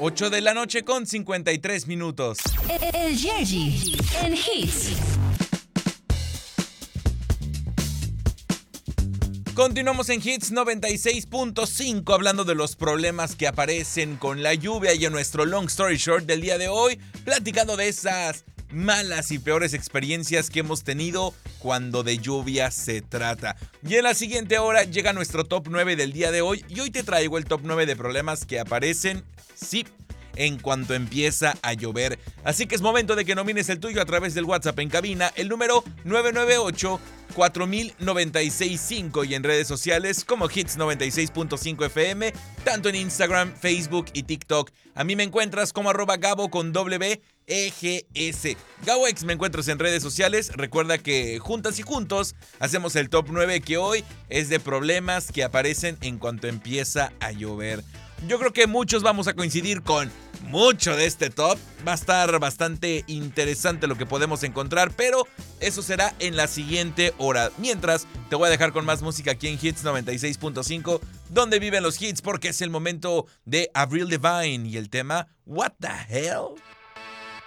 8 de la noche con 53 minutos. El Yerji en Hits. Continuamos en Hits 96.5 hablando de los problemas que aparecen con la lluvia y en nuestro Long Story Short del día de hoy, platicando de esas malas y peores experiencias que hemos tenido cuando de lluvia se trata. Y en la siguiente hora llega nuestro top 9 del día de hoy y hoy te traigo el top 9 de problemas que aparecen, sí, en cuanto empieza a llover. Así que es momento de que nomines el tuyo a través del WhatsApp en cabina, el número 998-4965 y en redes sociales como Hits 96.5 FM, tanto en Instagram, Facebook y TikTok. A mí me encuentras como @Gabo con WEGS. GaboX me encuentras en redes sociales. Recuerda que juntas y juntos hacemos el top 9 que hoy es de problemas que aparecen en cuanto empieza a llover. Yo creo que muchos vamos a coincidir con mucho de este top. Va a estar bastante interesante lo que podemos encontrar, pero eso será en la siguiente hora. Mientras, te voy a dejar con más música aquí en Hits 96.5, donde viven los hits, porque es el momento de Avril Lavigne y el tema What the Hell.